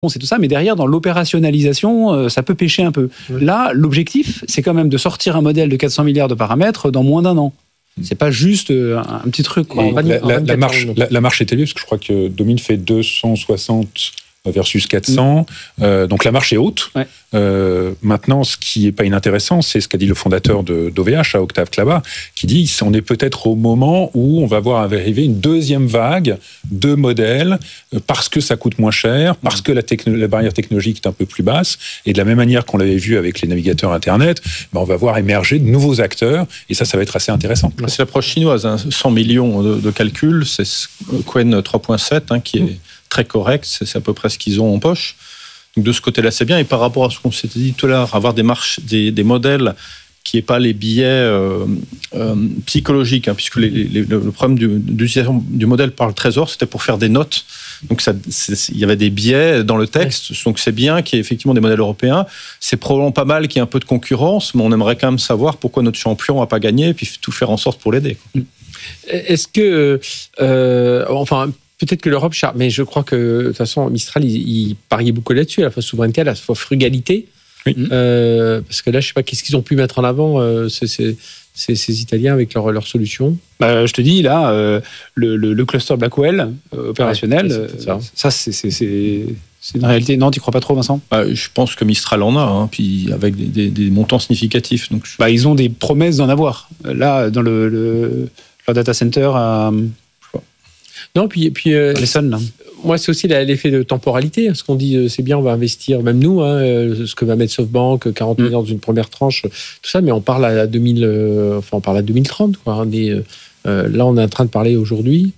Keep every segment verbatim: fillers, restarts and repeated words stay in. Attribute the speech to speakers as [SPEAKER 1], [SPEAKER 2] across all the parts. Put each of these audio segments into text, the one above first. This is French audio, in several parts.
[SPEAKER 1] c'est tout ça, mais derrière, dans l'opérationnalisation, euh, ça peut pêcher un peu. Oui. Là, l'objectif, c'est quand même de sortir un modèle de quatre cents milliards de paramètres dans moins d'un an. C'est pas juste euh, un petit truc. Quoi.
[SPEAKER 2] La, la, la, marche, la, la marche est élevée, parce que je crois que Domine fait deux cent soixante versus quatre cents. Mmh. Euh, donc la marche est haute. Ouais. Euh, maintenant, ce qui n'est pas inintéressant, c'est ce qu'a dit le fondateur de, d'O V H, Octave Klaba, qui dit qu'on est peut-être au moment où on va voir arriver une deuxième vague de modèles parce que ça coûte moins cher, parce que la, techno- la barrière technologique est un peu plus basse. Et de la même manière qu'on l'avait vu avec les navigateurs Internet, ben on va voir émerger de nouveaux acteurs. Et ça, ça va être assez intéressant.
[SPEAKER 3] C'est l'approche chinoise. Hein. cent millions de, de calculs, c'est Qwen trois point sept hein, qui est... Mmh. très correct, c'est à peu près ce qu'ils ont en poche. Donc de ce côté-là, c'est bien. Et par rapport à ce qu'on s'était dit tout à l'heure, avoir des marches, des, des modèles qui n'aient pas les biais euh, euh, psychologiques, hein, puisque les, les, le problème du, d'utilisation du modèle par le Trésor, c'était pour faire des notes. Donc ça, il y avait des biais dans le texte. Ouais. Donc c'est bien qu'il y ait effectivement des modèles européens. C'est probablement pas mal qu'il y ait un peu de concurrence, mais on aimerait quand même savoir pourquoi notre champion n'a pas gagné, et puis tout faire en sorte pour l'aider.
[SPEAKER 4] Est-ce que, euh, enfin. Peut-être que l'Europe, mais je crois que de toute façon, Mistral, il, il pariait beaucoup là-dessus, à la fois souveraineté, à la fois frugalité. Oui. Euh, parce que là, je ne sais pas qu'est-ce qu'ils ont pu mettre en avant, euh, ces, ces, ces, ces Italiens, avec leurs leur solutions.
[SPEAKER 1] Bah, je te dis, là, euh, le, le, le cluster Blackwell euh, opérationnel, ouais, c'est ça, ça c'est, c'est, c'est, c'est une réalité. Non, tu ne crois pas trop, Vincent ?
[SPEAKER 3] Bah, je pense que Mistral en a, hein, puis avec des, des, des montants significatifs. Donc je...
[SPEAKER 1] bah, ils ont des promesses d'en avoir. Là, dans le, le, leur data center à...
[SPEAKER 4] Non, puis, puis euh,
[SPEAKER 1] Lesson,
[SPEAKER 4] moi, c'est aussi l'effet de temporalité. Ce qu'on dit, c'est bien, on va investir, même nous, hein, ce que va mettre SoftBank, quarante mmh. milliards dans une première tranche, tout ça, mais on parle à deux mille, euh, enfin, on parle à deux mille trente. Quoi, hein, des, euh, là, on est en train de parler aujourd'hui.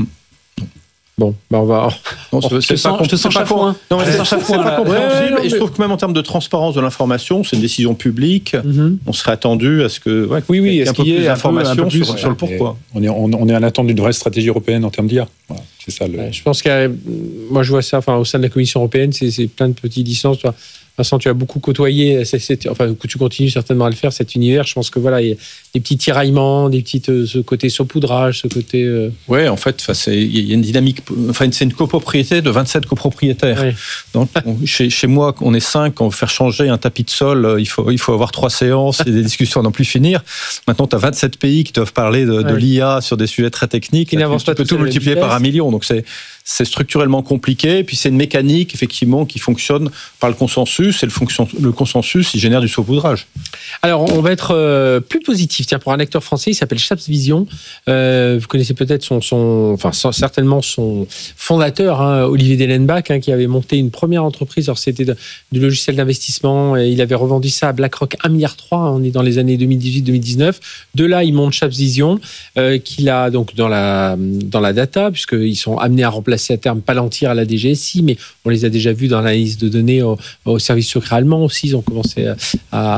[SPEAKER 4] Bon, bah on va.
[SPEAKER 3] Non,
[SPEAKER 1] oh, je, te sens, je te sens chafouin.
[SPEAKER 3] Non, c'est, c'est, c'est, c'est pas compréhensible. Ouais, ouais, et je trouve que même en termes de transparence de l'information, c'est une décision publique. Mm-hmm. On serait attendu à ce que.
[SPEAKER 1] Ouais, oui, oui, il y ait un peu plus d'informations
[SPEAKER 3] sur, ouais, sur le pourquoi.
[SPEAKER 2] On est, on, on est à l'attente d'une vraie stratégie européenne en termes d'I A. Voilà, c'est ça. Le...
[SPEAKER 4] Ouais, je pense que moi, je vois ça. Enfin, au sein de la Commission européenne, c'est, c'est plein de petites licences. Toi. Vincent, tu as beaucoup côtoyé, c'est, c'est, enfin, tu continues certainement à le faire, cet univers. Je pense que voilà, il y a des petits tiraillements, des petites, euh, ce côté saupoudrage, ce côté. Euh...
[SPEAKER 3] Ouais, en fait, c'est, il y a une dynamique. Enfin, c'est une copropriété de vingt-sept copropriétaires. Ouais. Donc, on, chez, chez moi, on est cinq. On veut faire changer un tapis de sol. Il faut, il faut avoir trois séances et des discussions à n'en plus finir. Maintenant, tu as vingt-sept pays qui doivent parler de, ouais. de l'I A sur des sujets très techniques. Qui n'avancent pas. Tu peux tout multiplier par un million. Donc, c'est. C'est structurellement compliqué, puis c'est une mécanique effectivement qui fonctionne par le consensus, et le, fonction, le consensus, il génère du saupoudrage.
[SPEAKER 4] Alors, on va être euh, plus positif. Tiens, pour un acteur français, il s'appelle Chaps Vision. Euh, vous connaissez peut-être son, son, enfin certainement son fondateur, hein, Olivier Dellenbach, hein, qui avait monté une première entreprise. Alors, c'était de, du logiciel d'investissement, et il avait revendu ça à BlackRock un virgule trois milliard. On est dans les années deux mille dix-huit deux mille dix-neuf. De là, il monte Chaps Vision, euh, qu'il a donc dans la dans la data, puisqu'ils sont amenés à remplacer à terme Palantir à la D G S I, mais on les a déjà vus dans l'analyse de données au, au service secret allemand aussi. Ils ont commencé à,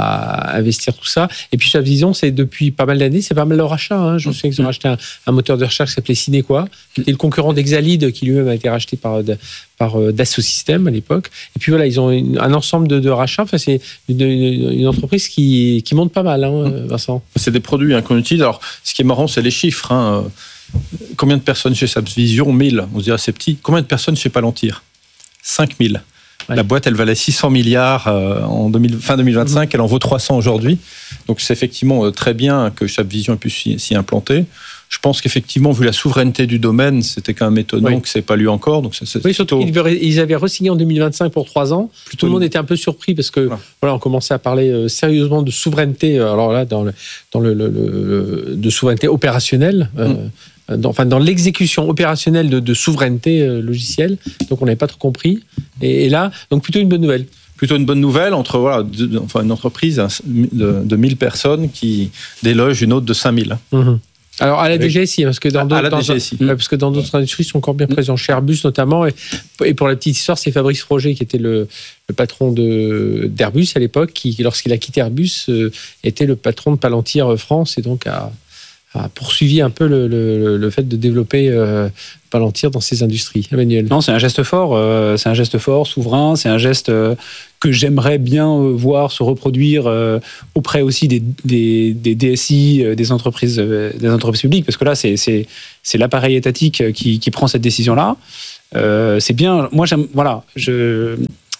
[SPEAKER 4] à investir tout ça. Et puis Chaps Vision, c'est depuis pas mal d'années, c'est pas mal leur achat. Hein. Je me souviens qu'ils ont racheté un, un moteur de recherche qui s'appelait Cinequa, qui était le concurrent d'Exalid, qui lui-même a été racheté par, par Dassault Systèmes à l'époque. Et puis voilà, ils ont une, un ensemble de, de rachats. Enfin, c'est une, une, une entreprise qui, qui monte pas mal, hein, Vincent.
[SPEAKER 3] C'est des produits hein, qu'on utilise. Alors, ce qui est marrant, c'est les chiffres. Hein. Combien de personnes chez Chaps Vision ? mille. On se dirait c'est petit. Combien de personnes chez Palantir ? cinq mille. Ouais. La boîte, elle valait six cents milliards en deux mille, fin deux mille vingt-cinq. Mmh. Elle en vaut trois cents aujourd'hui. Donc, c'est effectivement très bien que Chaps Vision ait pu s'y, s'y implanter. Je pense qu'effectivement, vu la souveraineté du domaine, c'était quand même étonnant oui. que ce n'ait pas lieu encore. Donc, c'est, c'est
[SPEAKER 4] oui, surtout plutôt... qu'ils avaient re-signé en deux mille vingt-cinq pour trois ans. Plutôt Tout le monde était un peu surpris parce que voilà. Voilà, on commençait à parler euh, sérieusement de souveraineté. Alors là, dans le, dans le, le, le de souveraineté opérationnelle. Euh, mmh. Dans, enfin, dans l'exécution opérationnelle de, de souveraineté euh, logicielle. Donc, on n'avait pas trop compris. Et, et là, donc plutôt une bonne nouvelle.
[SPEAKER 3] Plutôt une bonne nouvelle entre voilà, de, de, enfin, une entreprise de, de mille personnes qui déloge une autre de cinq mille. Mmh.
[SPEAKER 4] Alors, à la D G S I, parce que dans d'autres, dans, dans, parce que dans d'autres industries, ils sont encore bien présents. Chez Airbus, notamment. Et, et pour la petite histoire, c'est Fabrice Froger, qui était le, le patron de, d'Airbus à l'époque, qui, lorsqu'il a quitté Airbus, euh, était le patron de Palantir France, et donc a... a poursuivi un peu le, le, le fait de développer euh, Palantir dans ces industries. Emmanuel.
[SPEAKER 1] Non, c'est un geste fort, euh, c'est un geste fort, souverain, c'est un geste euh, que j'aimerais bien voir se reproduire euh, auprès aussi des, des, des D S I, euh, des entreprises, euh, des entreprises publiques, parce que là, c'est, c'est, c'est l'appareil étatique qui, qui prend cette décision-là. Euh, c'est bien. Moi, j'aime. Voilà. Je,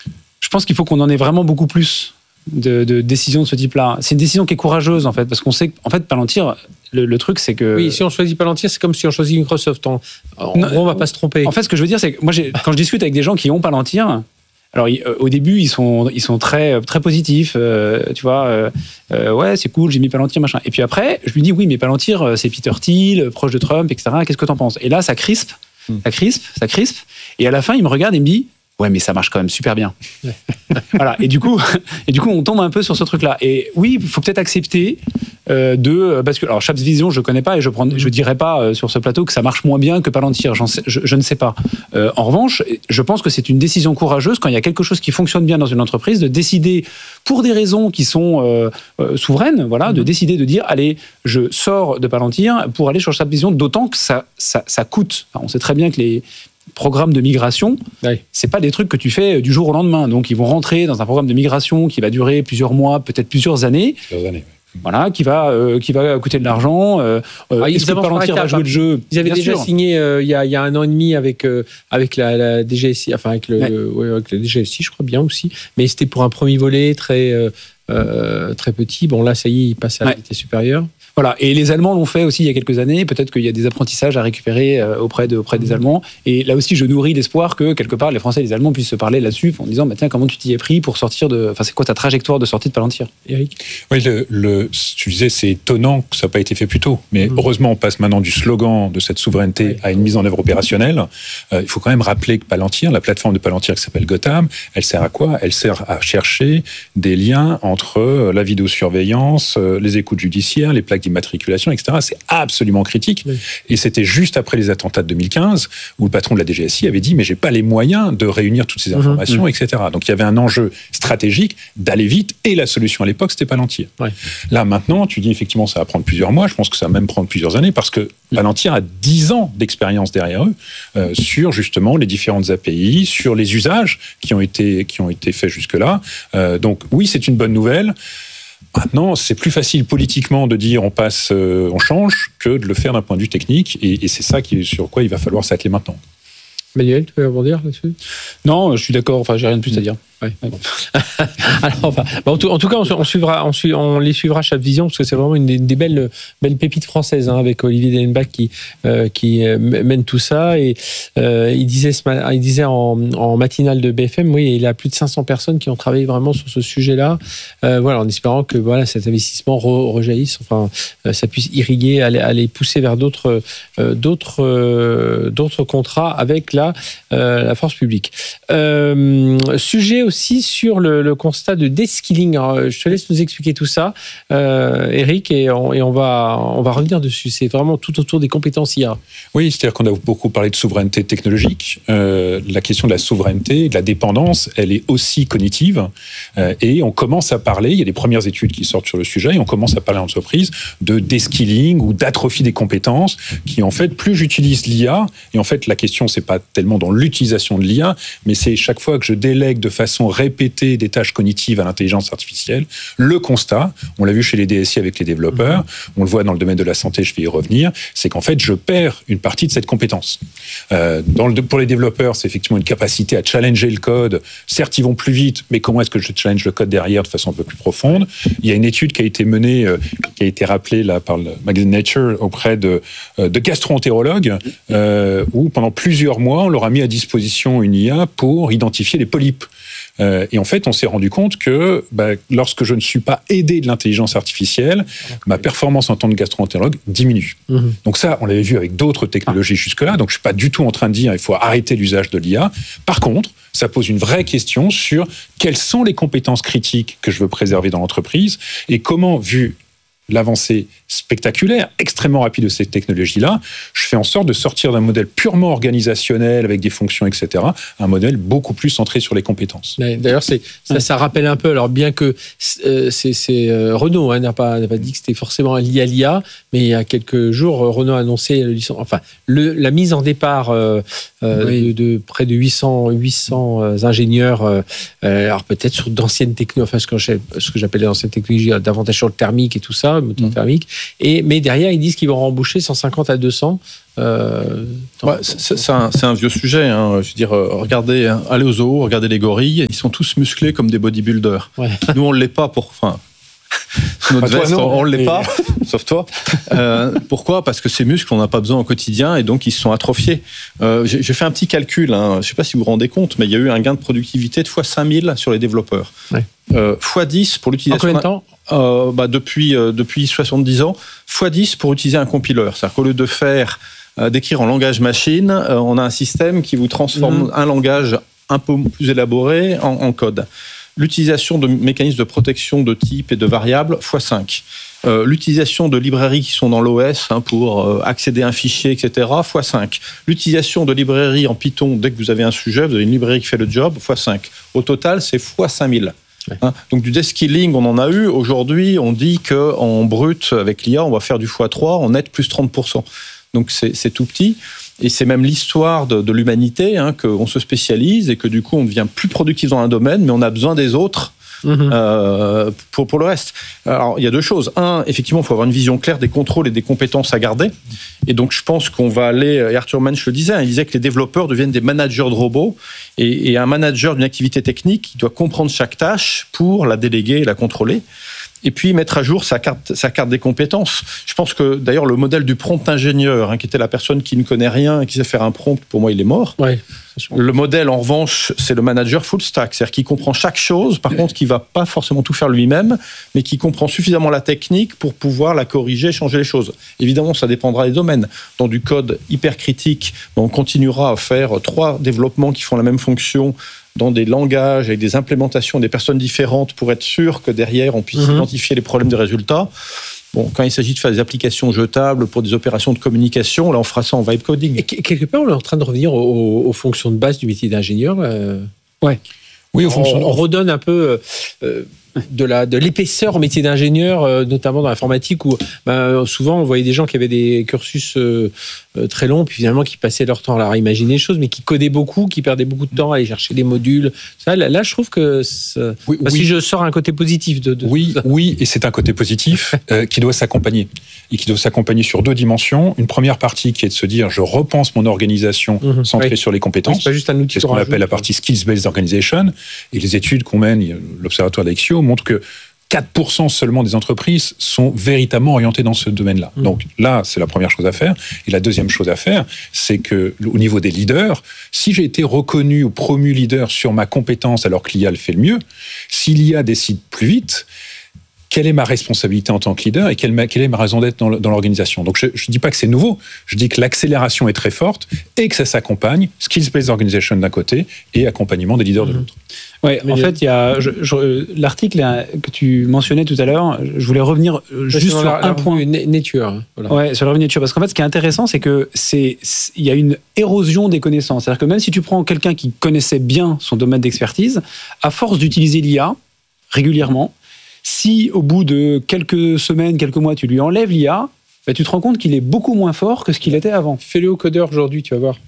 [SPEAKER 1] je pense qu'il faut qu'on en ait vraiment beaucoup plus de, de décisions de ce type-là. C'est une décision qui est courageuse, en fait, parce qu'on sait qu'en fait, Palantir, le, le truc, c'est que...
[SPEAKER 4] Oui, si on choisit Palantir, c'est comme si on choisit Microsoft. En, en
[SPEAKER 1] non,
[SPEAKER 4] gros, on ne va pas se tromper.
[SPEAKER 1] En fait, ce que je veux dire, c'est que moi, j'ai, quand je discute avec des gens qui ont Palantir, alors ils, euh, au début, ils sont, ils sont très, très positifs, euh, tu vois, euh, euh, ouais, c'est cool, j'ai mis Palantir, machin. Et puis après, je lui dis, oui, mais Palantir, c'est Peter Thiel, proche de Trump, et cetera. Qu'est-ce que t'en penses? Et là, ça crispe, hmm. ça crispe, ça crispe. Et à la fin, il me regarde et me dit, ouais, mais ça marche quand même super bien. Voilà. Et du coup, et du coup, on tombe un peu sur ce truc-là. Et oui, il faut peut-être accepter euh, de, parce que alors Chaps Vision, je connais pas et je prends, je dirais pas euh, sur ce plateau que ça marche moins bien que Palantir. J'en sais, je, je ne sais pas. Euh, en revanche, je pense que c'est une décision courageuse quand il y a quelque chose qui fonctionne bien dans une entreprise de décider, pour des raisons qui sont euh, euh, souveraines, voilà, mm-hmm. de décider de dire, allez, je sors de Palantir pour aller sur Chaps Vision, d'autant que ça, ça, ça coûte. Enfin, on sait très bien que les programme de migration, oui. c'est pas des trucs que tu fais du jour au lendemain. Donc, ils vont rentrer dans un programme de migration qui va durer plusieurs mois, peut-être plusieurs années.
[SPEAKER 2] Plusieurs années, oui.
[SPEAKER 1] Voilà, qui va, euh, qui va coûter de l'argent. Euh,
[SPEAKER 4] ah,
[SPEAKER 1] est-ce que Palantir va jouer le jeu?
[SPEAKER 4] Ils avaient
[SPEAKER 1] Bien
[SPEAKER 4] déjà
[SPEAKER 1] sûr.
[SPEAKER 4] signé euh, il, y a, il y a un an et demi avec, euh, avec la, la D G S I, enfin avec le, ouais. le, ouais, avec le D G S I, je crois bien aussi. Mais c'était pour un premier volet très, euh, euh, très petit. Bon, là, ça y est, il passe à la ouais. vitesse supérieure.
[SPEAKER 1] Voilà, et les Allemands l'ont fait aussi il y a quelques années. Peut-être qu'il y a des apprentissages à récupérer auprès, de, auprès des Allemands. Et là aussi, je nourris l'espoir que, quelque part, les Français et les Allemands puissent se parler là-dessus en disant, bah, tiens, comment tu t'y es pris pour sortir de... Enfin, c'est quoi ta trajectoire de sortie de Palantir, Eric?
[SPEAKER 2] Oui, le, le, tu disais, c'est étonnant que ça n'a pas été fait plus tôt. Mais mmh. heureusement, on passe maintenant du slogan de cette souveraineté oui. à une mise en œuvre opérationnelle. Euh, il faut quand même rappeler que Palantir, la plateforme de Palantir qui s'appelle Gotham, elle sert à quoi? Elle sert à chercher des liens entre la vidéosurveillance, les écoutes judiciaires, les plaques d'immatriculation, et cetera. C'est absolument critique. Oui. Et c'était juste après les attentats de deux mille quinze où le patron de la D G S I avait dit mais j'ai pas les moyens de réunir toutes ces informations, mmh. et cetera. Donc il y avait un enjeu stratégique d'aller vite et la solution à l'époque c'était Palantir. Ouais. Là maintenant tu dis effectivement ça va prendre plusieurs mois, je pense que ça va même prendre plusieurs années parce que mmh. Palantir a dix ans d'expérience derrière eux euh, sur justement les différentes A P I, sur les usages qui ont été, qui ont été faits jusque-là. Euh, donc oui c'est une bonne nouvelle. Maintenant, c'est plus facile politiquement de dire on passe, euh, on change, que de le faire d'un point de vue technique, et, et c'est ça qui, sur quoi il va falloir s'atteler maintenant.
[SPEAKER 4] Manuel, tu veux rebondir là-dessus?
[SPEAKER 1] Non, je suis d'accord, enfin, j'ai rien de plus à dire.
[SPEAKER 4] Ouais. Alors, enfin, bah, en, tout, en tout cas, on, on, suivra, on, suit, on les suivra Chaps Vision parce que c'est vraiment une des, des belles, belles pépites françaises hein, avec Olivier Dellenbach qui, euh, qui mène tout ça. Et euh, il disait, il disait en, en matinale de B F M, oui, il y a plus de cinq cents personnes qui ont travaillé vraiment sur ce sujet-là. Euh, voilà, en espérant que voilà, cet investissement re, rejaillisse, enfin, euh, ça puisse irriguer, aller, aller pousser vers d'autres, euh, d'autres, euh, d'autres contrats avec la, euh, la force publique. Euh, sujet aussi sur le, le constat de deskilling. Alors, je te laisse nous expliquer tout ça, euh, Eric, et, on, et on, va, on va revenir dessus. C'est vraiment tout autour des compétences I A.
[SPEAKER 2] Oui, c'est-à-dire qu'on a beaucoup parlé de souveraineté technologique. Euh, la question de la souveraineté, de la dépendance, elle est aussi cognitive. Euh, et on commence à parler, il y a des premières études qui sortent sur le sujet, et on commence à parler en entreprise de deskilling ou d'atrophie des compétences, qui en fait, plus j'utilise l'I A, et en fait, la question, c'est pas tellement dans l'utilisation de l'I A, mais c'est chaque fois que je délègue de façon répétée des tâches cognitives à l'intelligence artificielle, le constat, on l'a vu chez les D S I avec les développeurs, on le voit dans le domaine de la santé, je vais y revenir, c'est qu'en fait, je perds une partie de cette compétence. Euh, dans le, pour les développeurs, c'est effectivement une capacité à challenger le code. Certes, ils vont plus vite, mais comment est-ce que je challenge le code derrière de façon un peu plus profonde? Il y a une étude qui a été menée, euh, qui a été rappelée là, par le magazine Nature auprès de, euh, de gastro-entérologues, euh, où pendant plusieurs mois, on leur a mis à disposition une I A pour identifier les polypes. Euh, et en fait, on s'est rendu compte que bah, lorsque je ne suis pas aidé de l'intelligence artificielle, ma performance en tant que gastro-entérologue diminue. Mmh. Donc ça, on l'avait vu avec d'autres technologies jusque-là, donc je ne suis pas du tout en train de dire il faut arrêter l'usage de l'I A. Par contre, ça pose une vraie question sur quelles sont les compétences critiques que je veux préserver dans l'entreprise et comment, vu l'avancée spectaculaire, extrêmement rapide de cette technologie-là, je fais en sorte de sortir d'un modèle purement organisationnel avec des fonctions, et cetera, un modèle beaucoup plus centré sur les compétences.
[SPEAKER 4] D'ailleurs, c'est, ça, ouais. ça rappelle un peu, alors bien que euh, c'est, c'est euh, Renault hein, n'a, pas, n'a pas dit que c'était forcément lié à l'I A, mais il y a quelques jours, Renault a annoncé le, enfin, le, la mise en départ euh, euh, oui. de, de près de huit cents, huit cents euh, ingénieurs, euh, alors peut-être sur d'anciennes technologies, enfin ce que, ce que j'appelle d'anciennes technologies, davantage sur le thermique et tout ça, le moteur mmh. thermique. Et, mais derrière, ils disent qu'ils vont rembaucher cent cinquante à deux cents. Euh,
[SPEAKER 3] ouais, c'est, c'est, un, c'est un vieux sujet. Hein. Je veux dire, regardez, allez au zoo, regardez les gorilles, ils sont tous musclés comme des bodybuilders. Ouais. Nous, on ne l'est pas pour. Enfin, notre veste, toi, on ne l'est pas, sauf toi. Euh, pourquoi ? Parce que ces muscles, on n'a pas besoin au quotidien et donc ils se sont atrophiés. Euh, j'ai, j'ai fait un petit calcul, hein. Je ne sais pas si vous vous rendez compte, mais il y a eu un gain de productivité de fois cinq mille sur les développeurs. Ouais. Euh, fois dix pour l'utilisation.
[SPEAKER 4] En combien de temps ?
[SPEAKER 3] euh, bah, depuis, euh, depuis soixante-dix ans, fois dix pour utiliser un compileur. C'est-à-dire qu'au lieu de faire, euh, d'écrire en langage machine, euh, on a un système qui vous transforme mmh. un langage un peu plus élaboré en, en code. L'utilisation de mécanismes de protection de type et de variables, fois cinq. Euh, l'utilisation de librairies qui sont dans l'O S hein, pour euh, accéder à un fichier, et cetera, fois cinq. L'utilisation de librairies en Python, dès que vous avez un sujet, vous avez une librairie qui fait le job, fois cinq. Au total, c'est fois cinq mille. Ouais. Hein, donc du deskilling, on en a eu. Aujourd'hui, on dit qu'en brut, avec l'I A, on va faire du fois trois, en net, plus trente pour cent. Donc c'est, c'est tout petit. Et c'est même l'histoire de, de l'humanité, hein, qu'on se spécialise et que du coup, on devient plus productif dans un domaine, mais on a besoin des autres mmh. euh, pour, pour le reste. Alors, il y a deux choses. Un, effectivement, il faut avoir une vision claire des contrôles et des compétences à garder. Et donc, je pense qu'on va aller... Et Arthur Mensch le disait, hein, il disait que les développeurs deviennent des managers de robots. Et, et un manager d'une activité technique, il doit comprendre chaque tâche pour la déléguer et la contrôler. Et puis mettre à jour sa carte, sa carte des compétences. Je pense que d'ailleurs le modèle du prompt ingénieur, hein, qui était la personne qui ne connaît rien et qui sait faire un prompt, pour moi il est mort. Ouais, le modèle en revanche, c'est le manager full stack, c'est-à-dire qui comprend chaque chose, par ouais. contre qui ne va pas forcément tout faire lui-même, mais qui comprend suffisamment la technique pour pouvoir la corriger, changer les choses. Évidemment, ça dépendra des domaines. Dans du code hyper critique, on continuera à faire trois développements qui font la même fonction dans des langages, avec des implémentations des personnes différentes pour être sûr que derrière, on puisse mmh. identifier les problèmes de résultats. Bon, quand il s'agit de faire des applications jetables pour des opérations de communication, là, on fera ça en vibe coding.
[SPEAKER 4] Et quelque part, on est en train de revenir aux, aux fonctions de base du métier d'ingénieur. Euh...
[SPEAKER 1] Ouais.
[SPEAKER 2] Oui, aux fonctions.
[SPEAKER 4] On, on redonne un peu... Euh, de, la, de l'épaisseur au métier d'ingénieur, euh, notamment dans l'informatique, où ben, souvent on voyait des gens qui avaient des cursus euh, euh, très longs, puis finalement qui passaient leur temps à imaginer des choses, mais qui codaient beaucoup, qui perdaient beaucoup de temps à aller chercher des modules. Ça, là, là, je trouve que oui, ben, oui. si je sors un côté positif de, de
[SPEAKER 2] oui, oui, et c'est un côté positif euh, qui doit s'accompagner, et qui doit s'accompagner sur deux dimensions. Une première partie qui est de se dire, je repense mon organisation mmh, centrée oui. sur les compétences. Oui,
[SPEAKER 4] c'est pas juste un outil.
[SPEAKER 2] C'est ce qu'on appelle la partie skills-based organization, et les études qu'on mène, l'Observatoire d'Axio montre que quatre pour cent seulement des entreprises sont véritablement orientées dans ce domaine-là. Mmh. Donc là, c'est la première chose à faire. Et la deuxième chose à faire, c'est que au niveau des leaders, si j'ai été reconnu ou promu leader sur ma compétence alors que l'I A le fait le mieux, si l'I A décide plus vite, quelle est ma responsabilité en tant que leader et quelle, quelle est ma raison d'être dans, dans l'organisation. Donc, je ne dis pas que c'est nouveau, je dis que l'accélération est très forte et que ça s'accompagne, skills-based organization d'un côté et accompagnement des leaders mmh. de l'autre.
[SPEAKER 1] Oui, en fait, il y a je, je, l'article que tu mentionnais tout à l'heure, je voulais revenir juste sur
[SPEAKER 4] la,
[SPEAKER 1] un
[SPEAKER 4] la
[SPEAKER 1] point.
[SPEAKER 4] Nature.
[SPEAKER 1] Voilà. Ouais, sur la revue Nature. Parce qu'en fait, ce qui est intéressant, c'est que c'est, il y a une érosion des connaissances. C'est-à-dire que même si tu prends quelqu'un qui connaissait bien son domaine d'expertise, à force d'utiliser l'I A régulièrement, si au bout de quelques semaines, quelques mois, tu lui enlèves l'I A, bah, tu te rends compte qu'il est beaucoup moins fort que ce qu'il était avant.
[SPEAKER 4] Fais-le au codeur aujourd'hui, tu vas voir.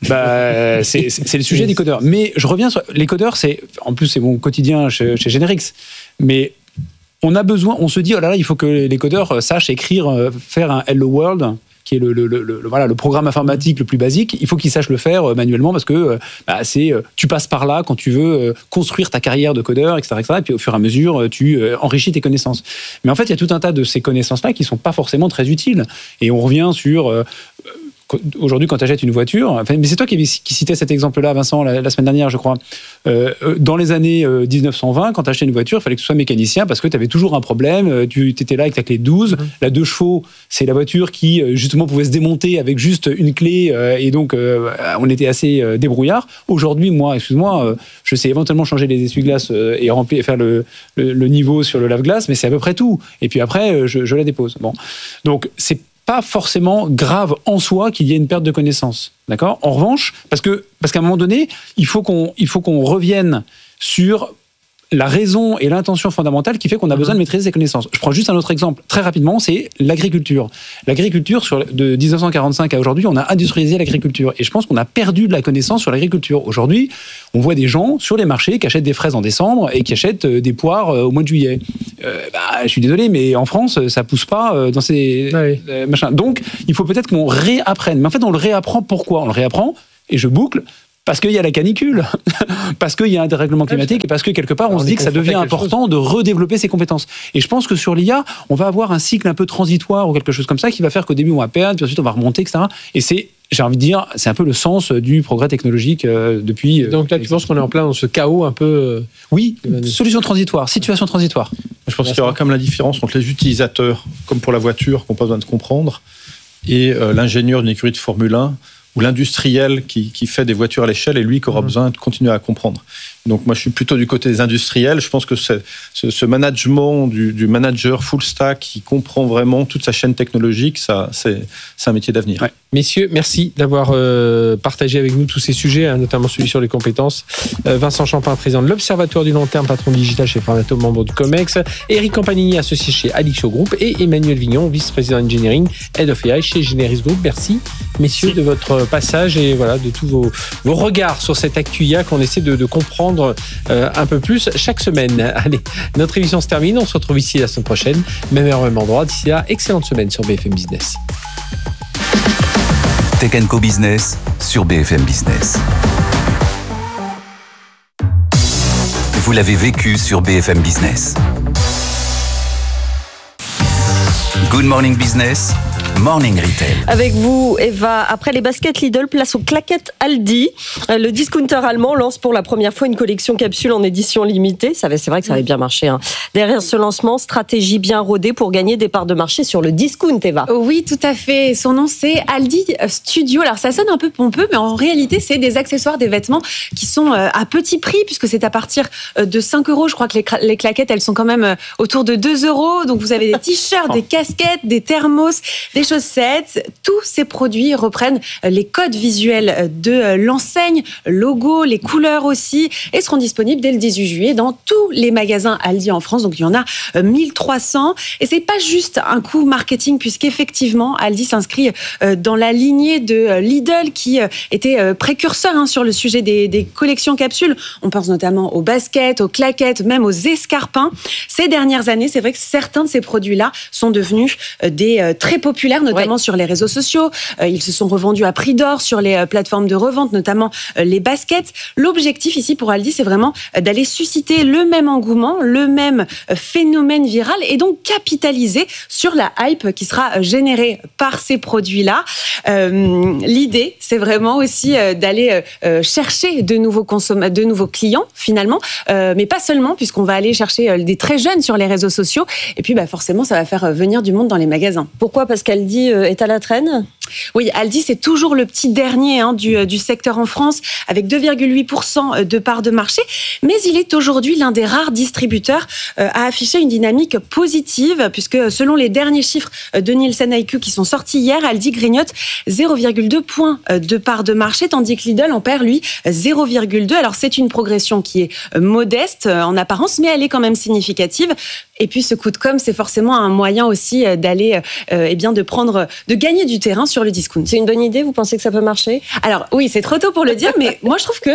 [SPEAKER 1] Bah, c'est, c'est, c'est le sujet des codeurs. Mais je reviens sur les codeurs, c'est, en plus c'est mon quotidien chez, chez Generix. Mais on a besoin, on se dit, oh là là, il faut que les codeurs sachent écrire, faire un Hello World, qui est le, le, le, le, voilà, le programme informatique le plus basique. Il faut qu'ils sachent le faire manuellement parce que bah, c'est, tu passes par là quand tu veux construire ta carrière de codeur, et cetera, et cetera. Et puis au fur et à mesure, tu enrichis tes connaissances. Mais en fait, il y a tout un tas de ces connaissances-là qui ne sont pas forcément très utiles. Et on revient sur... Euh, aujourd'hui, quand tu achètes une voiture, enfin, mais c'est toi qui, qui citais cet exemple-là, Vincent, la, la semaine dernière, je crois. Euh, dans les années dix-neuf cent vingt, quand tu achetais une voiture, il fallait que tu sois mécanicien parce que tu avais toujours un problème. Tu étais là avec ta clé de douze. Mmh. La deux chevaux, c'est la voiture qui, justement, pouvait se démonter avec juste une clé. Euh, et donc, euh, on était assez euh, débrouillard. Aujourd'hui, moi, excuse-moi, euh, je sais éventuellement changer les essuie-glaces euh, et remplir, faire le, le, le niveau sur le lave-glace, mais c'est à peu près tout. Et puis après, je, je la dépose. Bon. Donc, c'est pas forcément grave en soi qu'il y ait une perte de connaissance, d'accord ? En revanche, parce que parce qu'à un moment donné, il faut qu'on il faut qu'on revienne sur la raison et l'intention fondamentale qui fait qu'on a besoin de maîtriser ses connaissances. Je prends juste un autre exemple, très rapidement, c'est l'agriculture. L'agriculture, sur, de dix-neuf cent quarante-cinq à aujourd'hui, on a industrialisé l'agriculture. Et je pense qu'on a perdu de la connaissance sur l'agriculture. Aujourd'hui, on voit des gens sur les marchés qui achètent des fraises en décembre et qui achètent des poires au mois de juillet. Euh, bah, je suis désolé, mais en France, ça pousse pas dans ces oui. euh, machins. Donc, il faut peut-être qu'on réapprenne. Mais en fait, on le réapprend pourquoi ? On le réapprend, et je boucle, parce qu'il y a la canicule, parce qu'il y a un dérèglement climatique, et parce que quelque part, on, on se dit que ça devient important chose. de redévelopper ses compétences. Et je pense que sur l'I A, on va avoir un cycle un peu transitoire ou quelque chose comme ça qui va faire qu'au début, on va perdre, puis ensuite, on va remonter, et cetera. Et c'est, j'ai envie de dire, c'est un peu le sens du progrès technologique euh, depuis... Euh,
[SPEAKER 4] Donc là, tu penses qu'on est en plein dans ce chaos un peu... Euh,
[SPEAKER 1] oui, solution transitoire, situation transitoire.
[SPEAKER 3] Je pense qu'il y aura quand même la différence entre les utilisateurs, comme pour la voiture, qui n'ont pas besoin de comprendre, et euh, l'ingénieur d'une écurie de Formule un, ou l'industriel qui, qui fait des voitures à l'échelle et lui qui aura mmh. besoin de continuer à comprendre. Donc moi je suis plutôt du côté des industriels. Je pense que c'est, ce, ce management du, du manager full stack qui comprend vraiment toute sa chaîne technologique, ça, c'est, c'est un métier d'avenir.
[SPEAKER 4] Ouais. Messieurs, merci d'avoir euh, partagé avec nous tous ces sujets, hein, notamment celui sur les compétences. Euh, Vincent Champin, président de l'Observatoire du long terme, patron digital chez Framatome, membre du COMEX. Eric Campanini, associé chez Alixio Group. Et Emmanuel Vignon, vice-président engineering, head of A I chez Generis Group. Merci, messieurs, merci. de votre passage et voilà, de tous vos, vos regards sur cette actu I A qu'on essaie de, de comprendre euh, un peu plus chaque semaine. Allez, notre émission se termine. On se retrouve ici la semaine prochaine. Même heure, même endroit. D'ici là, excellente semaine sur B F M Business.
[SPEAKER 5] Tech and Co Business sur B F M Business. Vous l'avez vécu sur B F M Business. Good Morning Business, Morning Retail.
[SPEAKER 6] Avec vous, Eva, après les baskets Lidl, place aux claquettes Aldi. Le discounter allemand lance pour la première fois une collection capsule en édition limitée. Ça, c'est vrai que ça avait bien marché. Hein. Derrière ce lancement, stratégie bien rodée pour gagner des parts de marché sur le discount, Eva.
[SPEAKER 7] Oui, tout à fait. Son nom, c'est Aldi Studio. Alors, ça sonne un peu pompeux, mais en réalité, c'est des accessoires, des vêtements qui sont à petit prix, puisque c'est à partir de cinq euros. Je crois que les claquettes, elles sont quand même autour de deux euros. Donc, vous avez des t-shirts, des casquettes, des thermos, des chaussettes. Tous ces produits reprennent les codes visuels de l'enseigne, logo, les couleurs aussi, et seront disponibles dès le dix-huit juillet dans tous les magasins Aldi en France. Donc, il y en a mille trois cents. Et c'est pas juste un coup marketing, puisqu'effectivement, Aldi s'inscrit dans la lignée de Lidl, qui était précurseur hein, sur le sujet des, des collections capsules. On pense notamment aux baskets, aux claquettes, même aux escarpins. Ces dernières années, c'est vrai que certains de ces produits-là sont devenus des très populaires, notamment ouais. sur les réseaux sociaux. Ils se sont revendus à prix d'or sur les plateformes de revente, notamment les baskets. L'objectif ici pour Aldi, c'est vraiment d'aller susciter le même engouement, le même phénomène viral, et donc capitaliser sur la hype qui sera générée par ces produits-là. Euh, l'idée, c'est vraiment aussi d'aller chercher de nouveaux consommateurs, de nouveaux clients finalement, euh, mais pas seulement, puisqu'on va aller chercher des très jeunes sur les réseaux sociaux. Et puis, bah, forcément, ça va faire venir du monde dans les magasins.
[SPEAKER 6] Pourquoi ? Parce qu'Aldi est à la traîne ?
[SPEAKER 7] Oui, Aldi, c'est toujours le petit dernier hein, du, du secteur en France, avec deux virgule huit pour cent de part de marché. Mais il est aujourd'hui l'un des rares distributeurs euh, à afficher une dynamique positive, puisque selon les derniers chiffres de Nielsen I Q qui sont sortis hier, Aldi grignote zéro virgule deux points de part de marché, tandis que Lidl en perd, lui, zéro virgule deux. Alors, c'est une progression qui est modeste en apparence, mais elle est quand même significative. Et puis, ce coup de com', c'est forcément un moyen aussi d'aller, euh, eh bien, de prendre, de gagner du terrain sur le discount.
[SPEAKER 6] C'est une bonne idée, vous pensez que ça peut marcher ?
[SPEAKER 7] Alors oui, c'est trop tôt pour le dire, mais moi je trouve que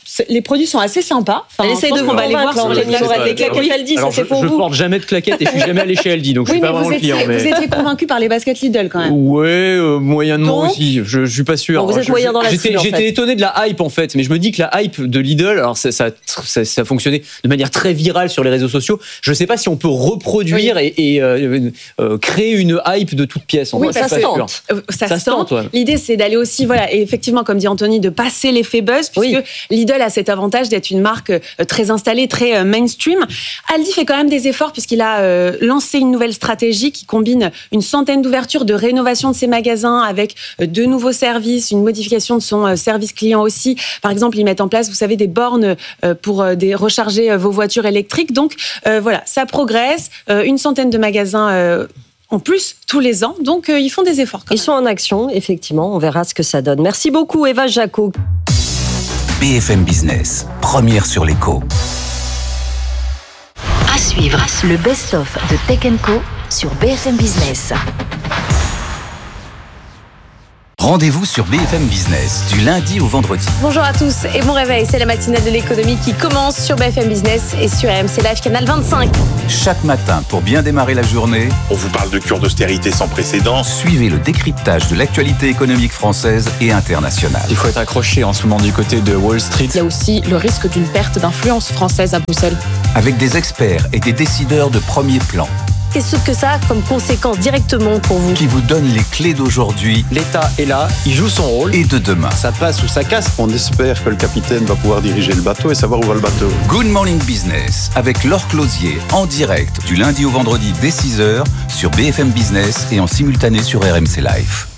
[SPEAKER 7] les produits sont assez sympas. Enfin,
[SPEAKER 6] essaye de
[SPEAKER 7] qu'on va les voir sur les
[SPEAKER 6] les claquettes Aldi, ça c'est pour
[SPEAKER 8] je,
[SPEAKER 6] vous.
[SPEAKER 8] Je porte jamais de claquettes et je suis jamais allé chez Aldi, donc
[SPEAKER 7] oui,
[SPEAKER 8] je suis pas vraiment
[SPEAKER 7] vous
[SPEAKER 8] le client.
[SPEAKER 7] Étiez,
[SPEAKER 8] mais...
[SPEAKER 7] Vous étiez convaincu par les baskets Lidl quand même.
[SPEAKER 8] Ouais, euh, moyennement
[SPEAKER 7] donc,
[SPEAKER 8] aussi. Je, je suis pas sûr.
[SPEAKER 6] Bon, vous êtes
[SPEAKER 8] je,
[SPEAKER 6] moyen dans la
[SPEAKER 8] J'étais,
[SPEAKER 6] cible, en
[SPEAKER 8] j'étais
[SPEAKER 6] fait.
[SPEAKER 8] étonné de la hype en fait, mais je me dis que la hype de Lidl, alors ça, ça, ça, ça fonctionnait de manière très virale sur les réseaux sociaux. Je sais pas si on peut reproduire oui. et, et euh, euh, créer une hype de toute pièce. En
[SPEAKER 7] oui,
[SPEAKER 8] vrai,
[SPEAKER 7] ça,
[SPEAKER 8] se
[SPEAKER 7] tente. Euh, ça, ça se tente.
[SPEAKER 8] Ouais.
[SPEAKER 7] L'idée, c'est d'aller aussi, voilà, et effectivement, comme dit Anthony, de passer l'effet buzz, puisque oui. Lidl a cet avantage d'être une marque très installée, très mainstream. Aldi fait quand même des efforts puisqu'il a euh, lancé une nouvelle stratégie qui combine une centaine d'ouvertures, de rénovation de ses magasins avec euh, de nouveaux services, une modification de son euh, service client aussi. Par exemple, ils mettent en place, vous savez, des bornes euh, pour euh, des, recharger euh, vos voitures électriques. Donc euh, voilà, ça progresse. Euh, une centaine de magasins euh, en plus tous les ans. Donc euh, ils font des efforts. Quand
[SPEAKER 6] ils
[SPEAKER 7] même.
[SPEAKER 6] sont en action, effectivement. On verra ce que ça donne. Merci beaucoup, Eva Jaco.
[SPEAKER 5] B F M Business, première sur l'écho.
[SPEAKER 9] À suivre, le best-of de Tech and Co sur B F M Business.
[SPEAKER 5] Rendez-vous sur B F M Business du lundi au vendredi.
[SPEAKER 10] Bonjour à tous et bon réveil, c'est la matinale de l'économie qui commence sur B F M Business et sur R M C Live Canal vingt-cinq.
[SPEAKER 5] Chaque matin, pour bien démarrer la journée,
[SPEAKER 11] on vous parle de cure d'austérité sans précédent.
[SPEAKER 5] Suivez le décryptage de l'actualité économique française et internationale.
[SPEAKER 12] Il faut être accroché en ce moment du côté de Wall Street.
[SPEAKER 13] Il y a aussi le risque d'une perte d'influence française à Bruxelles.
[SPEAKER 5] Avec des experts et des décideurs de premier plan.
[SPEAKER 6] Qu'est-ce que ça a comme conséquence directement pour vous?
[SPEAKER 5] Qui vous donne les clés d'aujourd'hui.
[SPEAKER 12] L'État est là, il joue son rôle.
[SPEAKER 5] Et de demain.
[SPEAKER 3] Ça passe ou ça casse. On espère que le capitaine va pouvoir diriger le bateau et savoir où va le bateau.
[SPEAKER 5] Good Morning Business avec Laure Closier en direct du lundi au vendredi dès six heures sur B F M Business et en simultané sur R M C Live.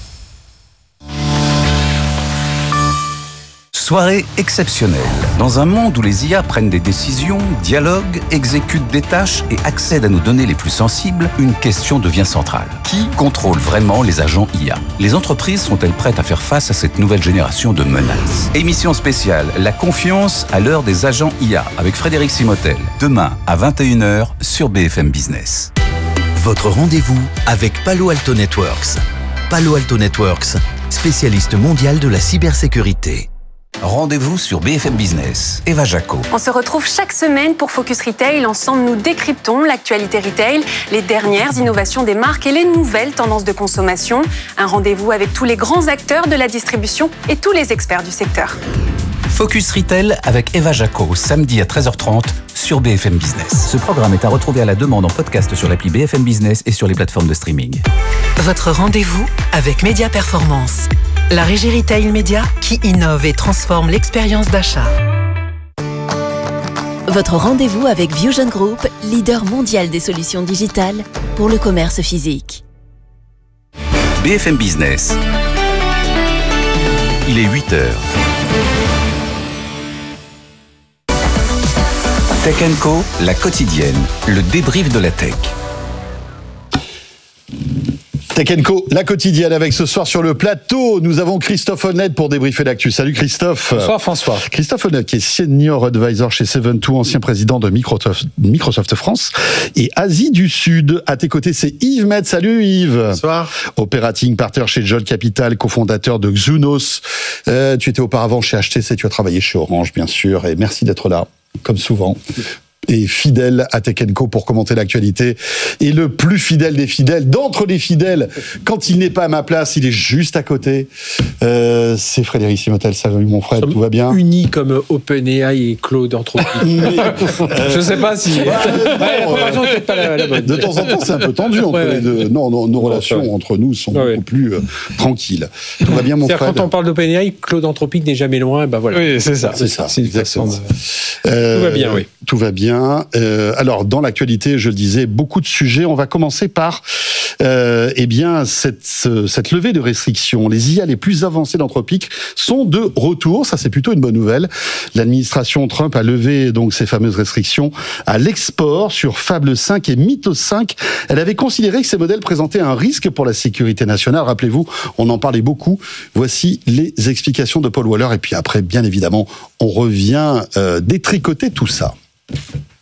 [SPEAKER 5] Soirée exceptionnelle. Dans un monde où les I A prennent des décisions, dialoguent, exécutent des tâches et accèdent à nos données les plus sensibles, une question devient centrale. Qui contrôle vraiment les agents I A? Les entreprises sont-elles prêtes à faire face à cette nouvelle génération de menaces? Émission spéciale, la confiance à l'heure des agents I A avec Frédéric Simotel. Demain à vingt et une heures sur B F M Business.
[SPEAKER 14] Votre rendez-vous avec Palo Alto Networks. Palo Alto Networks, spécialiste mondial de la cybersécurité.
[SPEAKER 5] Rendez-vous sur B F M Business. Eva Jaco.
[SPEAKER 10] On se retrouve chaque semaine pour Focus Retail. Ensemble, nous décryptons l'actualité retail, les dernières innovations des marques et les nouvelles tendances de consommation. Un rendez-vous avec tous les grands acteurs de la distribution et tous les experts du secteur.
[SPEAKER 5] Focus Retail avec Eva Jaco, samedi à treize heures trente sur B F M Business. Ce programme est à retrouver à la demande en podcast sur l'appli B F M Business et sur les plateformes de streaming.
[SPEAKER 9] Votre rendez-vous avec Média Performance, la régie retail média qui innove et transforme l'expérience d'achat. Votre rendez-vous avec Vusion Group, leader mondial des solutions digitales pour le commerce physique.
[SPEAKER 5] B F M Business. Il est huit heures. Tech and Co, la quotidienne, le débrief de la tech.
[SPEAKER 15] Tech and Co, la quotidienne, avec ce soir sur le plateau, nous avons Christophe Honnête pour débriefer l'actu. Salut Christophe.
[SPEAKER 1] Bonsoir François.
[SPEAKER 15] Christophe Honnête qui est senior advisor chez Seven Two, ancien président de Microsoft, Microsoft France et Asie du Sud. À tes côtés, c'est Yves Met. Salut Yves.
[SPEAKER 3] Bonsoir.
[SPEAKER 15] Operating partner chez Jolt Capital, cofondateur de Xunos. Euh, tu étais auparavant chez H T C, tu as travaillé chez Orange bien sûr, et merci d'être là, comme souvent. Et fidèle à Tech and Co pour commenter l'actualité. Et le plus fidèle des fidèles, d'entre les fidèles, quand il n'est pas à ma place, il est juste à côté. Euh, c'est Frédéric Simotel. Salut mon frère, tout va bien?
[SPEAKER 4] Unis comme OpenAI et Claude Anthropique. euh, Je sais pas si. Ouais,
[SPEAKER 15] bon, euh, pas la, la bonne. De temps en temps, c'est un peu tendu entre ouais, les deux. Non, non, nos relations ouais. entre nous sont ouais. beaucoup plus euh, tranquilles. Tout va bien, mon frère?
[SPEAKER 4] Quand on parle d'OpenAI, Claude Anthropique n'est jamais loin. Ben voilà.
[SPEAKER 1] Oui, c'est ça.
[SPEAKER 15] C'est ça.
[SPEAKER 4] C'est
[SPEAKER 15] exactement.
[SPEAKER 4] De... Euh, tout va bien, oui.
[SPEAKER 15] Tout va bien. Euh, alors, dans l'actualité, je le disais, beaucoup de sujets. On va commencer par euh, eh bien, cette, cette levée de restrictions. Les I A les plus avancées d'Anthropique sont de retour. Ça, c'est plutôt une bonne nouvelle. L'administration Trump a levé donc ces fameuses restrictions à l'export sur Fable cinq et Mythos cinq. Elle avait considéré que ces modèles présentaient un risque pour la sécurité nationale. Rappelez-vous, on en parlait beaucoup. Voici les explications de Paul Waller. Et puis après, bien évidemment, on revient euh, détricoter tout ça.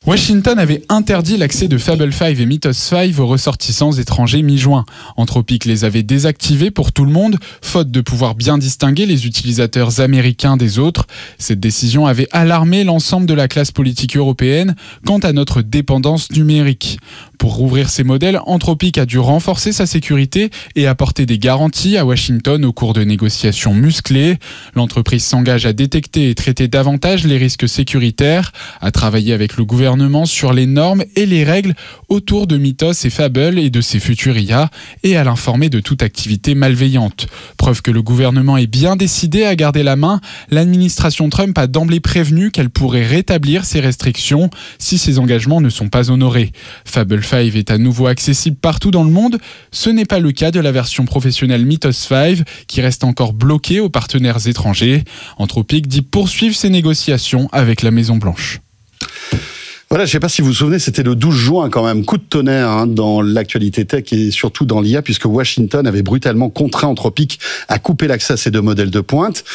[SPEAKER 16] Washington avait interdit l'accès de Fable cinq et Mythos cinq aux ressortissants étrangers mi-juin. Anthropic les avait désactivés pour tout le monde, faute de pouvoir bien distinguer les utilisateurs américains des autres. Cette décision avait alarmé l'ensemble de la classe politique européenne quant à notre dépendance numérique. Pour rouvrir ces modèles, Anthropic a dû renforcer sa sécurité et apporter des garanties à Washington au cours de négociations musclées. L'entreprise s'engage à détecter et traiter davantage les risques sécuritaires, à travailler avec le gouvernement sur les normes et les règles autour de Mythos et Fable et de ses futurs I A et à l'informer de toute activité malveillante. Preuve que le gouvernement est bien décidé à garder la main, l'administration Trump a d'emblée prévenu qu'elle pourrait rétablir ces restrictions si ses engagements ne sont pas honorés. Fable cinq est à nouveau accessible partout dans le monde. Ce n'est pas le cas de la version professionnelle Mythos cinq qui reste encore bloquée aux partenaires étrangers. Anthropic dit poursuivre ses négociations avec la Maison-Blanche.
[SPEAKER 15] Voilà, je ne sais pas si vous vous souvenez, c'était le douze juin quand même, coup de tonnerre hein, dans l'actualité tech et surtout dans l'I A, puisque Washington avait brutalement contraint Anthropic à couper l'accès à ces deux modèles de pointe.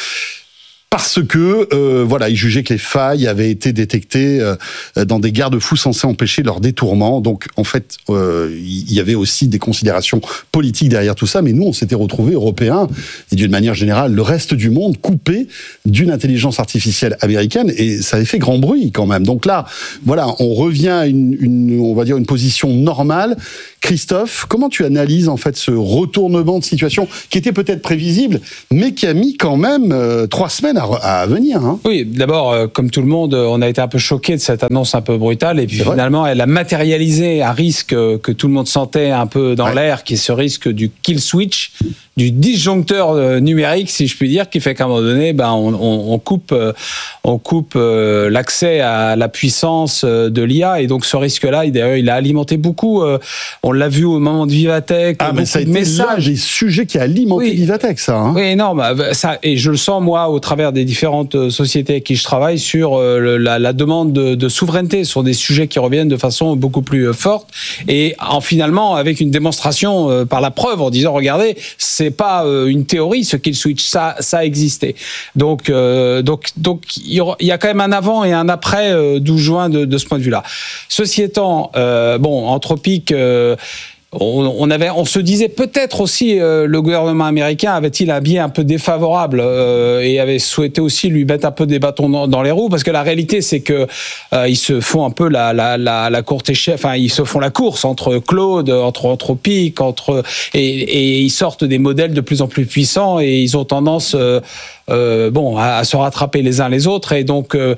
[SPEAKER 15] Parce que euh, voilà, ils jugeaient que les failles avaient été détectées euh, dans des garde-fous censés empêcher leur détournement. Donc en fait, euh, il y avait aussi des considérations politiques derrière tout ça. Mais nous, on s'était retrouvés Européens et d'une manière générale, le reste du monde coupé d'une intelligence artificielle américaine et ça avait fait grand bruit quand même. Donc là, voilà, on revient à une, une on va dire une position normale. Christophe, comment tu analyses en fait ce retournement de situation qui était peut-être prévisible, mais qui a mis quand même euh, trois semaines à, à venir hein.
[SPEAKER 1] Oui, d'abord, euh, comme tout le monde, on a été un peu choqués de cette annonce un peu brutale, et puis C'est finalement, vrai. elle a matérialisé un risque que tout le monde sentait un peu dans ouais. l'air, qui est ce risque du kill switch, du disjoncteur numérique, si je puis dire, qui fait qu'à un moment donné, ben, on, on, on coupe, on coupe euh, l'accès à la puissance de l'I A, et donc ce risque-là, il, d'ailleurs, il a alimenté beaucoup. Euh, on l'a vu au moment de Vivatech.
[SPEAKER 15] Ah, mais ça a été l'un des sujets qui a alimenté oui. Vivatech, ça. Hein.
[SPEAKER 1] Oui, énorme. Ça, et je le sens, moi, au travers des différentes sociétés avec qui je travaille, sur euh, la, la demande de, de souveraineté, sur des sujets qui reviennent de façon beaucoup plus forte, et en finalement, avec une démonstration euh, par la preuve, en disant, regardez, c'est pas euh, une théorie, ce kill switch, ça, ça existait. Donc, euh, donc, donc, il y a quand même un avant et un après euh, douze juin de, de ce point de vue-là. Ceci étant, euh, bon, Anthropic, euh, On, on, avait, on se disait peut-être aussi euh, le gouvernement américain avait-il un biais un peu défavorable euh, et avait souhaité aussi lui mettre un peu des bâtons dans, dans les roues, parce que la réalité c'est que euh, ils se font un peu la, la, la, la courte échelle, enfin ils se font la course entre Claude, entre Anthropic, entre et, et ils sortent des modèles de plus en plus puissants et ils ont tendance euh, Euh, bon, à, à se rattraper les uns les autres, et donc euh,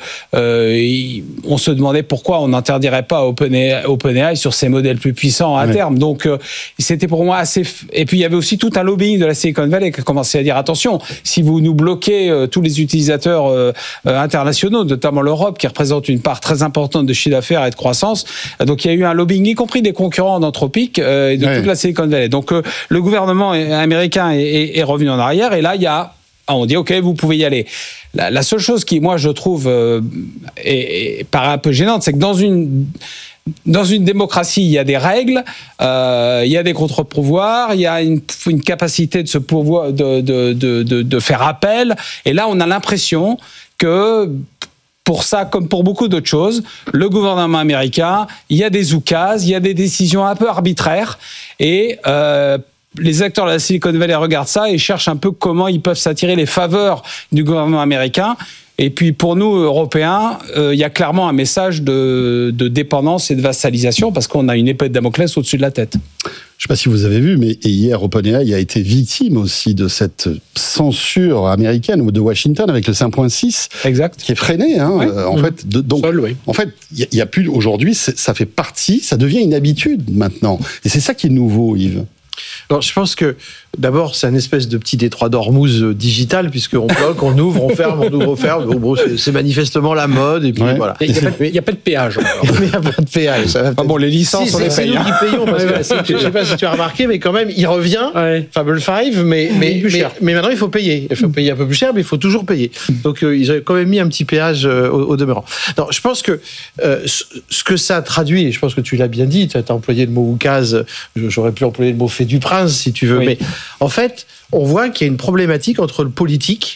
[SPEAKER 1] euh, on se demandait pourquoi on n'interdirait pas OpenAI, OpenAI sur ces modèles plus puissants à ouais. terme. Donc euh, c'était pour moi assez. F... Et puis il y avait aussi tout un lobbying de la Silicon Valley qui a commencé à dire attention, si vous nous bloquez euh, tous les utilisateurs euh, euh, internationaux, notamment l'Europe qui représente une part très importante de chiffre d'affaires et de croissance. Donc il y a eu un lobbying, y compris des concurrents d'Anthropic euh, et de ouais. toute la Silicon Valley. Donc euh, le gouvernement américain est, est, est revenu en arrière, et là il y a on dit ok, vous pouvez y aller. La, la seule chose qui, moi, je trouve euh, est, est, paraît un peu gênante, c'est que dans une dans une démocratie, il y a des règles, euh, il y a des contre-pouvoirs, il y a une, une capacité de se pouvoir de, de, de, de, de faire appel. Et là, on a l'impression que pour ça, comme pour beaucoup d'autres choses, le gouvernement américain, il y a des oukases, il y a des décisions un peu arbitraires, et euh, les acteurs de la Silicon Valley regardent ça et cherchent un peu comment ils peuvent s'attirer les faveurs du gouvernement américain. Et puis pour nous, Européens, euh, il y a clairement un message de, de dépendance et de vassalisation, parce qu'on a une épée de Damoclès au-dessus de la tête.
[SPEAKER 15] Je ne sais pas si vous avez vu, mais hier, OpenAI a été victime aussi de cette censure américaine ou de Washington avec le cinq point six,
[SPEAKER 1] exact,
[SPEAKER 15] qui est freiné. Hein,
[SPEAKER 1] oui.
[SPEAKER 15] euh, en,
[SPEAKER 1] mmh.
[SPEAKER 15] fait, de, donc,
[SPEAKER 1] Seul, oui.
[SPEAKER 15] en fait, il y, y a plus aujourd'hui, ça fait partie, ça devient une habitude maintenant. Et c'est ça qui est nouveau, Yves.
[SPEAKER 4] Alors, je pense que d'abord, c'est un espèce de petit détroit d'Ormuz digital, puisqu'on bloque, on ouvre, on ferme, on ouvre, on ferme. Bon, bon, c'est, c'est manifestement la mode, et puis ouais. voilà.
[SPEAKER 1] Il n'y a, a pas de péage.
[SPEAKER 4] Il n'y a pas de péage. Ça va
[SPEAKER 1] ah bon, les licences,
[SPEAKER 4] si,
[SPEAKER 1] on
[SPEAKER 4] c'est,
[SPEAKER 1] les
[SPEAKER 4] c'est
[SPEAKER 1] paye.
[SPEAKER 4] nous qui payons, parce que, je ne sais pas si tu as remarqué, mais quand même, il revient, ouais. Fable cinq, mais, mais, mais, mais maintenant, il faut payer. Il faut payer un peu plus cher, mais il faut toujours payer. Donc, euh, ils ont quand même mis un petit péage euh, au, au demeurant. Non, je pense que euh, ce que ça traduit, et je pense que tu l'as bien dit, tu as employé le mot oukase, j'aurais pu employer le mot fait du prince, si tu veux, oui. mais en fait, on voit qu'il y a une problématique entre le politique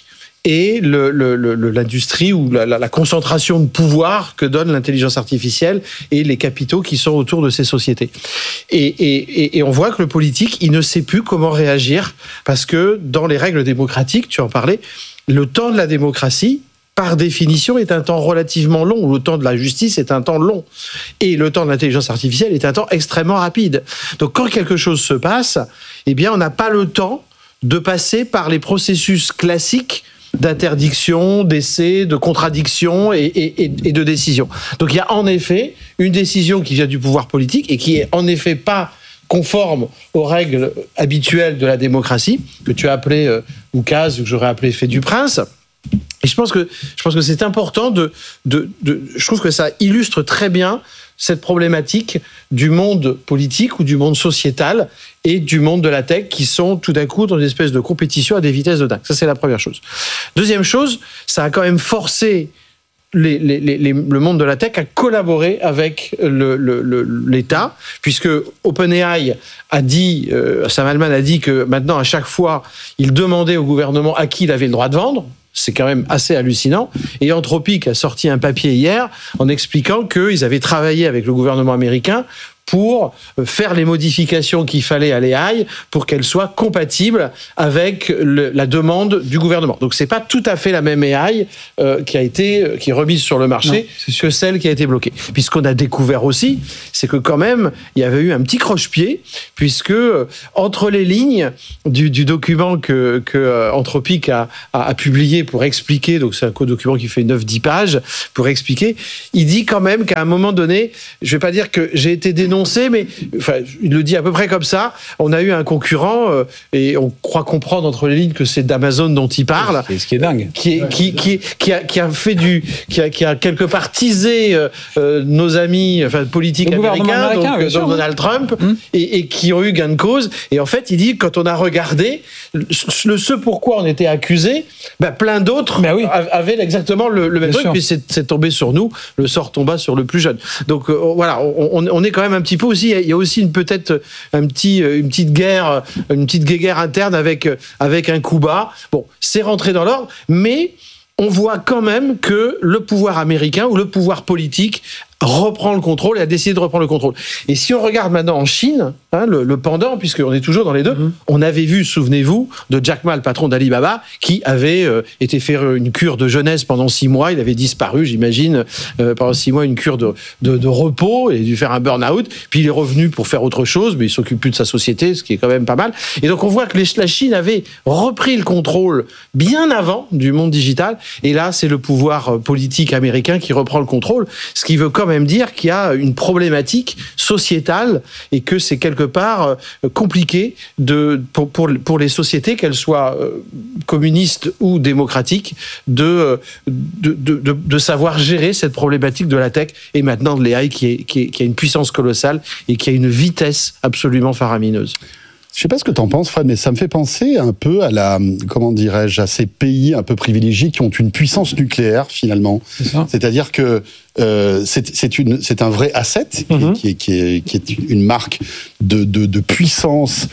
[SPEAKER 17] et le, le, le, l'industrie ou la, la, la concentration de pouvoir que donne l'intelligence artificielle et les capitaux qui sont autour de ces sociétés. Et, et, et on voit que le politique, il ne sait plus comment réagir parce que dans les règles démocratiques, tu en parlais, le temps de la démocratie, par définition, est un temps relativement long. Le temps de la justice est un temps long. Et le temps de l'intelligence artificielle est un temps extrêmement rapide. Donc, quand quelque chose se passe, eh bien, on n'a pas le temps de passer par les processus classiques d'interdiction, d'essai, de contradiction et, et, et de décision. Donc, il y a en effet une décision qui vient du pouvoir politique et qui est en effet pas conforme aux règles habituelles de la démocratie, que tu as appelé euh, oukase, ou que j'aurais appelé fait du prince. Et je pense que je pense que c'est important de, de, de je trouve que ça illustre très bien cette problématique du monde politique ou du monde sociétal et du monde de la tech qui sont tout d'un coup dans une espèce de compétition à des vitesses de dingue. Ça, c'est la première chose. Deuxième chose, ça a quand même forcé Les, les, les, le monde de la tech a collaboré avec le, le, le, l'État, puisque OpenAI a dit, euh, Sam Altman a dit que maintenant, à chaque fois, il demandait au gouvernement à qui il avait le droit de vendre. C'est quand même assez hallucinant. Et Anthropic a sorti un papier hier en expliquant qu'ils avaient travaillé avec le gouvernement américain pour faire les modifications qu'il fallait à l'A I pour qu'elle soit compatible avec le, la demande du gouvernement. Donc c'est pas tout à fait la même A I euh, qui a été qui est remise sur le marché non, que celle qui a été bloquée. Puis ce qu'on a découvert aussi, c'est que quand même il y avait eu un petit croche-pied puisque euh, entre les lignes du, du document que, que euh, Anthropic a, a, a publié pour expliquer, donc c'est un co-document qui fait neuf dix pages pour expliquer, il dit quand même qu'à un moment donné, je vais pas dire que j'ai été dénoncé, mais enfin, il le dit à peu près comme ça. On a eu un concurrent euh, et on croit comprendre entre les lignes que c'est d'Amazon dont il parle.
[SPEAKER 1] Ce qui est dingue.
[SPEAKER 17] Qui, est, qui, qui, qui, a, qui a fait du, qui a, qui a quelque part teasé euh, euh, nos amis, enfin politiques américains, américain, donc, donc Donald Trump, hum. et, et qui ont eu gain de cause. Et en fait, il dit quand on a regardé le ce pourquoi on était accusé, ben, plein d'autres ben oui. avaient exactement le, le même Bien truc. Sûr. Puis c'est, c'est tombé sur nous. Le sort tomba sur le plus jeune. Donc euh, voilà, on, on est quand même un petit peu aussi, il y a aussi une, peut-être un petit, une petite guerre, une petite guéguerre interne avec, avec un coup bas. Bon, c'est rentré dans l'ordre, mais on voit quand même que le pouvoir américain ou le pouvoir politique reprend le contrôle et a décidé de reprendre le contrôle. Et si on regarde maintenant en Chine, hein, le, le pendant, puisqu'on est toujours dans les deux, mmh. on avait vu, souvenez-vous, de Jack Ma, le patron d'Alibaba, qui avait euh, été faire une cure de jeunesse pendant six mois. Il avait disparu, j'imagine, euh, pendant six mois, une cure de, de, de repos, et dû faire un burn-out. Puis il est revenu pour faire autre chose, mais il s'occupe plus de sa société, ce qui est quand même pas mal. Et donc on voit que les, la Chine avait repris le contrôle bien avant du monde digital. Et là, c'est le pouvoir politique américain qui reprend le contrôle, ce qui veut quand même dire qu'il y a une problématique sociétale et que c'est quelque part compliqué de, pour, pour, pour les sociétés, qu'elles soient communistes ou démocratiques, de, de, de, de, de savoir gérer cette problématique de la tech et maintenant de l'A I qui, est, qui, est, qui a une puissance colossale et qui a une vitesse absolument faramineuse.
[SPEAKER 15] Je sais pas ce que t'en penses, Fred, mais ça me fait penser un peu à la, comment dirais-je, à ces pays un peu privilégiés qui ont une puissance nucléaire, finalement. C'est ça. C'est-à-dire que euh, c'est, c'est, une, c'est un vrai asset, mm-hmm. qui, est, qui, est, qui est une marque de, de, de puissance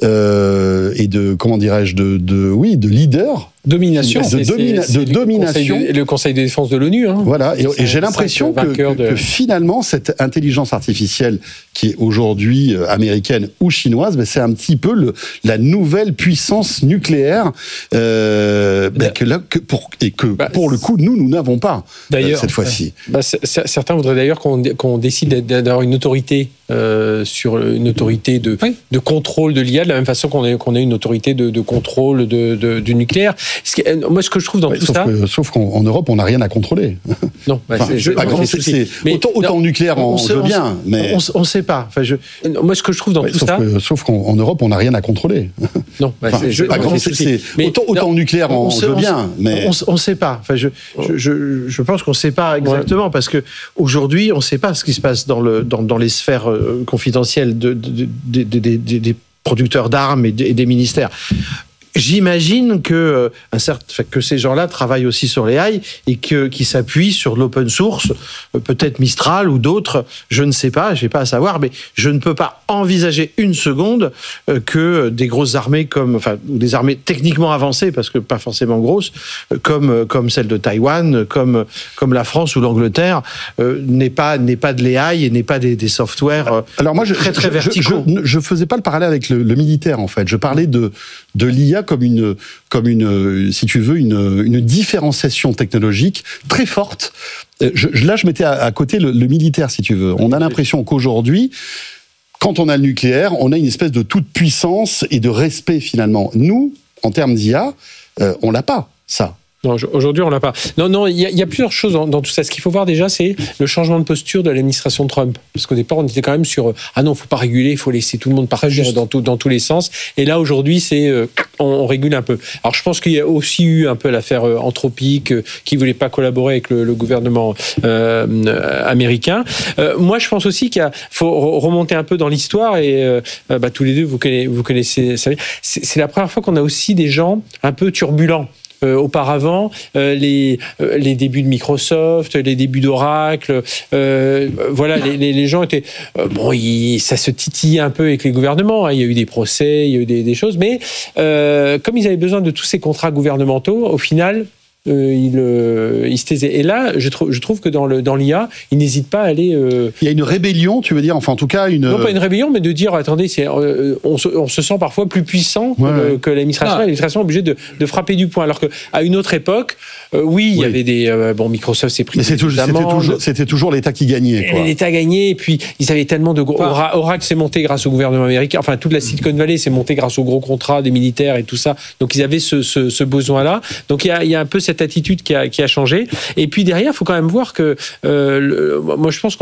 [SPEAKER 15] euh, et de, comment dirais-je, de, de, oui, de leader.
[SPEAKER 1] Domination.
[SPEAKER 15] De,
[SPEAKER 1] c'est,
[SPEAKER 15] domina-
[SPEAKER 1] c'est, c'est
[SPEAKER 15] de domination.
[SPEAKER 4] Le, le Conseil de défense de l'ONU. Hein.
[SPEAKER 15] Voilà, et, et j'ai l'impression que, que, de... que finalement, cette intelligence artificielle qui est aujourd'hui américaine ou chinoise, ben c'est un petit peu le, la nouvelle puissance nucléaire euh, ben, que là, que pour, et que bah, pour le coup, nous, nous n'avons pas euh, cette fois-ci.
[SPEAKER 4] Bah, certains voudraient d'ailleurs qu'on, qu'on décide d'avoir une autorité euh, sur une autorité de, oui. de contrôle de l'I A, de la même façon qu'on a, qu'on a une autorité de, de contrôle de, de, du nucléaire. Ce qui, moi, ce que je trouve dans ouais, tout
[SPEAKER 15] sauf
[SPEAKER 4] ça...
[SPEAKER 15] Que, sauf qu'en Europe, on n'a rien à contrôler.
[SPEAKER 4] Non, bah,
[SPEAKER 15] enfin,
[SPEAKER 4] c'est, je,
[SPEAKER 15] pas grand, c'est, c'est, mais, autant, autant non, nucléaire, on, on veut bien, mais...
[SPEAKER 17] On ne sait pas. Enfin, je...
[SPEAKER 4] Moi, ce que je trouve dans ouais, tout
[SPEAKER 15] sauf
[SPEAKER 4] ça...
[SPEAKER 15] Que, sauf qu'en Europe, on n'a rien à contrôler.
[SPEAKER 4] Non, bah, enfin,
[SPEAKER 15] c'est, pas grand, c'est, c'est, mais, autant, autant
[SPEAKER 17] non,
[SPEAKER 15] nucléaire, on, on sait, veut
[SPEAKER 17] on
[SPEAKER 15] bien, mais...
[SPEAKER 17] On ne sait pas. Enfin, je, je, je, je pense qu'on ne sait pas exactement, ouais. parce qu'aujourd'hui, on ne sait pas ce qui se passe dans, le, dans, dans les sphères confidentielles de, de, de, de, de, de, de, des producteurs d'armes et des ministères. j'imagine que, un certain, que ces gens-là travaillent aussi sur les A I et que, qui s'appuient sur de l'open source, peut-être Mistral ou d'autres, je ne sais pas, je n'ai pas à savoir, mais je ne peux pas envisager une seconde que des grosses armées comme, enfin, des armées techniquement avancées, parce que pas forcément grosses, comme, comme celle de Taïwan, comme, comme la France ou l'Angleterre, euh, n'aient pas, n'aient pas de l'A I et n'aient pas des, des softwares Alors moi, je, très, très
[SPEAKER 15] je,
[SPEAKER 17] verticaux.
[SPEAKER 15] Je, je, je faisais pas le parallèle avec le, le militaire, en fait. Je parlais de, de l'I A comme une, comme une, si tu veux, une, une différenciation technologique très forte. Je, là, je mettais à, à côté le, le militaire, si tu veux. On a l'impression qu'aujourd'hui, quand on a le nucléaire, on a une espèce de toute puissance et de respect, finalement. Nous, en termes d'I A, euh, on l'a pas, ça.
[SPEAKER 4] Non, aujourd'hui, on l'a pas. Non, non, il y, y a plusieurs choses dans, dans tout ça. Ce qu'il faut voir déjà, c'est le changement de posture de l'administration Trump. Parce qu'au départ, on était quand même sur ah non, faut pas réguler, il faut laisser tout le monde partir dans, tout, dans tous les sens. Et là, aujourd'hui, c'est euh, on, on régule un peu. Alors, je pense qu'il y a aussi eu un peu l'affaire euh, Anthropique, euh, qui voulait pas collaborer avec le, le gouvernement euh, euh, américain. Euh, moi, je pense aussi qu'il faut remonter un peu dans l'histoire. Et euh, bah, tous les deux, vous connaissez, vous connaissez ça. C'est, c'est la première fois qu'on a aussi des gens un peu turbulents. Euh, auparavant, euh, les, euh, les débuts de Microsoft, les débuts d'Oracle, euh, voilà, les, les, les gens étaient... Euh, bon, ils, ça se titillait un peu avec les gouvernements, hein, il y a eu des procès, il y a eu des, des choses, mais euh, comme ils avaient besoin de tous ces contrats gouvernementaux, au final... Euh, il, euh, il se taisait. Et là, je, trou- je trouve que dans, le, dans l'I A, il n'hésite pas à aller... Euh...
[SPEAKER 15] Il y a une rébellion, tu veux dire, enfin en tout cas une...
[SPEAKER 4] Non, pas une rébellion, mais de dire, attendez, c'est, euh, on, se, on se sent parfois plus puissant ouais, que, ouais. que l'administration. Ah. L'administration est obligée de, de frapper du poing. Alors qu'à une autre époque, euh, oui, il oui. y avait des... Euh, bon, Microsoft s'est pris...
[SPEAKER 15] Mais c'est toujours, c'était, toujours, c'était toujours l'État qui gagnait. Quoi.
[SPEAKER 4] L'État gagnait, et puis ils avaient tellement de... Gros... Enfin, Oracle s'est monté grâce au gouvernement américain, enfin toute la Silicon Valley s'est montée grâce aux gros contrats des militaires et tout ça. Donc ils avaient ce, ce, ce besoin-là. Donc il y a, il y a un peu cette attitude qui a qui a changé. Et puis derrière, il faut quand même voir que euh, le, moi je pense qu'on